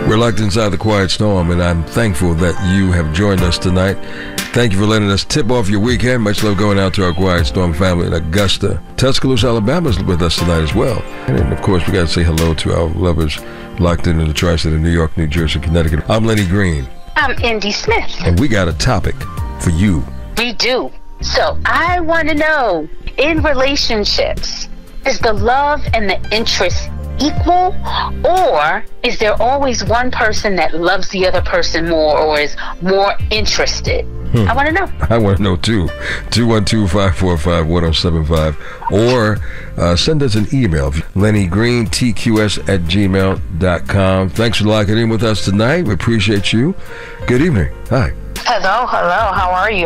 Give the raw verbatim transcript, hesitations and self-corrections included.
We're locked inside the quiet storm, and I'm thankful that you have joined us tonight. Thank you for letting us tip off your weekend. Much love going out to our Quiet Storm family in Augusta. Tuscaloosa, Alabama is with us tonight as well. And, of course, we got to say hello to our lovers locked into the tri-state of New York, New Jersey, Connecticut. I'm Lenny Green. I'm Indy Smith. And we got a topic for you. We do. So I want to know, in relationships, is the love and the interest equal, or is there always one person that loves the other person more or is more interested? Hmm. I want to know. I want to know too. two one two, five four five, one oh seven five, or uh, send us an email, lenny green t q s at gmail dot com. Thanks for locking in with us tonight. We appreciate you. Good evening. Hi. Hello, hello. How are you?